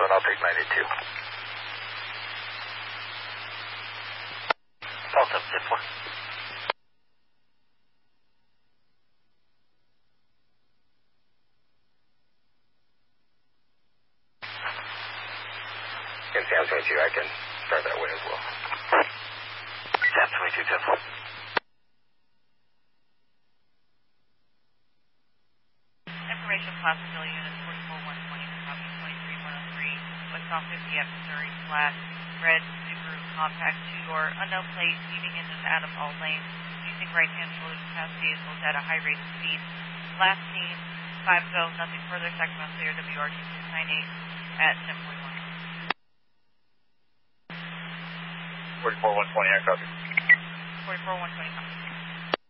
1, I'll take 92. Also, 10-4. And Sam 22, I can start that way as well. Sam 22, 10-4. Information Placerville units 44-120 to copy 23-103, West off 50 at Missouri, flat, red Subaru compact 2-door, unknown plate, leading in and out of all lanes, using right-hand shoulder to pass vehicles at a high rate of speed. Last seen, 5 go, nothing further, Sacramento clear, WRT 698 at 10:41. 44-120, I copy. 44-120, copy.